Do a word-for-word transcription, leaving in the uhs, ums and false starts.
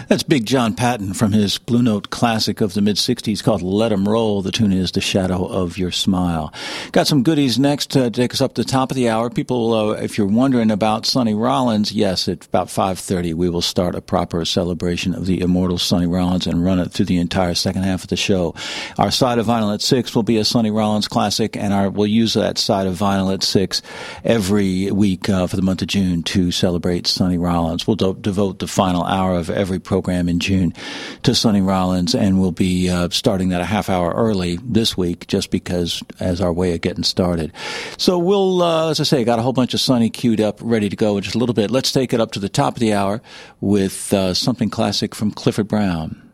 That's Big John Patton from his Blue Note classic of the mid-sixties called Let 'Em Roll. The tune is The Shadow of Your Smile. Got some goodies next to take us up to the top of the hour. People, uh, if you're wondering about Sonny Rollins, yes, at about five thirty we will start a proper celebration of the immortal Sonny Rollins and run it through the entire second half of the show. Our side of vinyl at six will be a Sonny Rollins classic, and our, we'll use that side of vinyl at six every week uh, for the month of June to celebrate Sonny Rollins. We'll do- devote the final hour of every program program in June to Sonny Rollins, and we'll be uh, starting that a half hour early this week just because as our way of getting started. So we'll, uh, as I say, got a whole bunch of Sonny queued up, ready to go in just a little bit. Let's take it up to the top of the hour with uh, something classic from Clifford Brown.